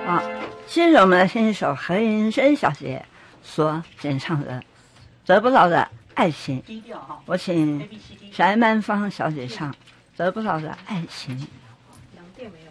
好，谢谢我们的新手何云珍小姐所演唱的《得不到的爱情》。我请翟曼芳小姐唱《得不到的爱情》。 两遍没有。